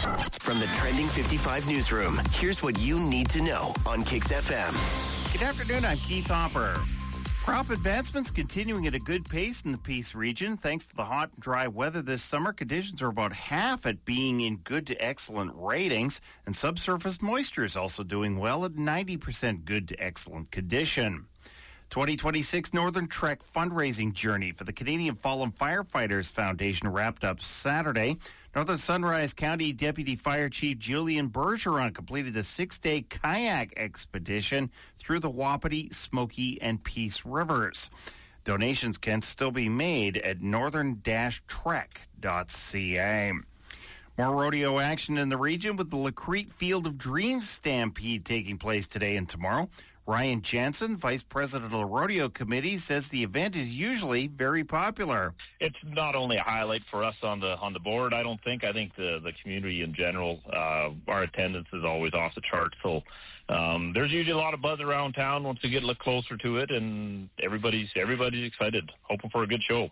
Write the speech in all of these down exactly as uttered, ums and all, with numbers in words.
From the Trending fifty-five newsroom, here's what you need to know on Kix F M. Good afternoon, I'm Keith Hopper. Crop advancements continuing at a good pace in the Peace region. Thanks to the hot and dry weather this summer, conditions are about half at being in good to excellent ratings, and subsurface moisture is also doing well at ninety percent good to excellent condition. twenty twenty-six Northern Trek fundraising journey for the Canadian Fallen Firefighters Foundation wrapped up Saturday. Northern Sunrise County Deputy Fire Chief Julian Bergeron completed a six-day kayak expedition through the Wapiti, Smoky, and Peace Rivers. Donations can still be made at northern dash trek dot c a. More rodeo action in the region with the Lacrete Field of Dreams Stampede taking place today and tomorrow. Ryan Jansen, Vice President of the Rodeo Committee, says the event is usually very popular. It's not only a highlight for us on the on the board, I don't think. I think the, the community in general, uh, our attendance is always off the chart. So um, there's usually a lot of buzz around town once we get a little closer to it, and everybody's everybody's excited, hoping for a good show.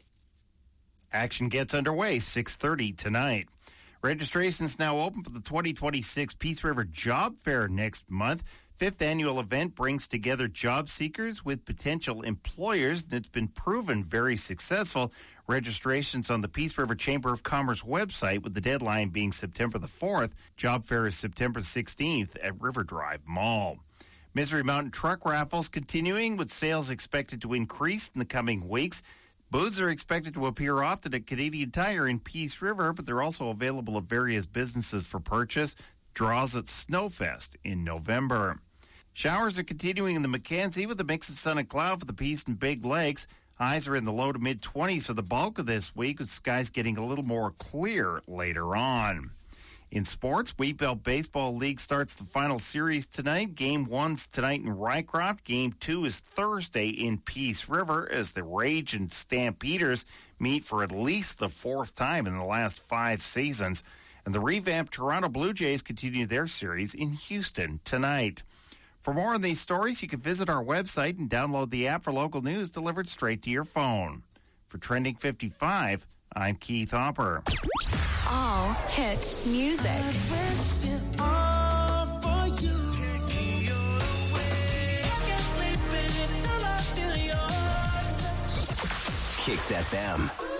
Action gets underway six thirty tonight. Registration is now open for the twenty twenty-six Peace River Job Fair next month. Fifth annual event brings together job seekers with potential employers, and it's been proven very successful. Registration's on the Peace River Chamber of Commerce website, with the deadline being September the fourth. Job Fair is September sixteenth at River Drive Mall. Misery Mountain Truck Raffles continuing, with sales expected to increase in the coming weeks. Booths are expected to appear often at Canadian Tire in Peace River, but they're also available at various businesses for purchase. Draws at Snowfest in November. Showers are continuing in the Mackenzie with a mix of sun and cloud for the Peace and Big Lakes. Highs are in the low to mid-twenties for the bulk of this week, with skies getting a little more clear later on. In sports, Wheatbelt Baseball League starts the final series tonight. Game one's tonight in Rycroft. Game two is Thursday in Peace River as the Rage and Stampeders meet for at least the fourth time in the last five seasons. And the revamped Toronto Blue Jays continue their series in Houston tonight. For more on these stories, you can visit our website and download the app for local news delivered straight to your phone. For Trending fifty-five, I'm Keith Hopper. All hit music. Kix F M.